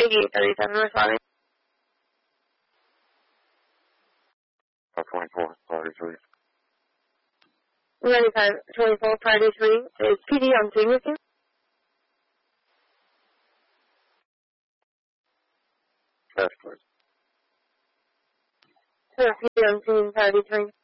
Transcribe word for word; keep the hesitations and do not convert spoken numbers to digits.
eighty-eight thirty-seven responding. Uh, twenty-four, thirty-three. ninety-five twenty-four thirty-three. Is P D on scene with you? Yes, please. Sir, P D on scene thirty-three.